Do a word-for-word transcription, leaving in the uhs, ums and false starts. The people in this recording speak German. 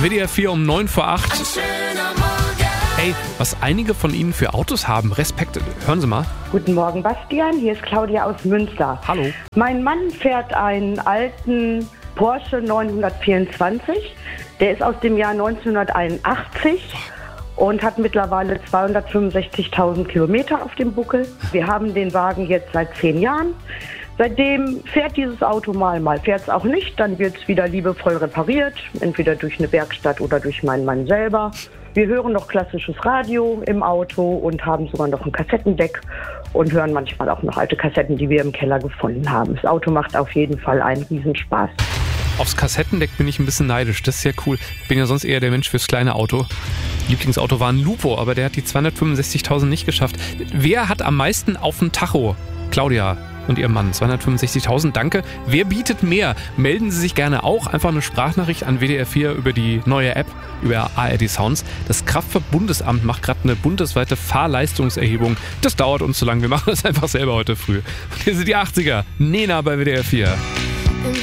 W D R vier um neun vor acht. Hey, was einige von Ihnen für Autos haben, Respekt. Hören Sie mal. Guten Morgen, Bastian. Hier ist Claudia aus Münster. Hallo. Mein Mann fährt einen alten Porsche neunhundertvierundzwanzig. Der ist aus dem Jahr neunzehnhunderteinundachtzig und hat mittlerweile zweihundertfünfundsechzigtausend Kilometer auf dem Buckel. Wir haben den Wagen jetzt seit zehn Jahren. Seitdem fährt dieses Auto mal, mal fährt es auch nicht. Dann wird es wieder liebevoll repariert, entweder durch eine Werkstatt oder durch meinen Mann selber. Wir hören noch klassisches Radio im Auto und haben sogar noch ein Kassettendeck und hören manchmal auch noch alte Kassetten, die wir im Keller gefunden haben. Das Auto macht auf jeden Fall einen Riesenspaß. Aufs Kassettendeck bin ich ein bisschen neidisch, das ist sehr cool. Ich bin ja sonst eher der Mensch fürs kleine Auto. Lieblingsauto war ein Lupo, aber der hat die zweihundertfünfundsechzigtausend nicht geschafft. Wer hat am meisten auf dem Tacho? Claudia und ihr Mann, zweihundertfünfundsechzigtausend, danke. Wer bietet mehr? Melden Sie sich gerne auch. Einfach eine Sprachnachricht an W D R vier über die neue App, über A R D Sounds. Das Kraftfahrtbundesamt macht gerade eine bundesweite Fahrleistungserhebung. Das dauert uns zu lang, wir machen das einfach selber heute früh. Und hier sind die achtziger. Nena bei W D R vier.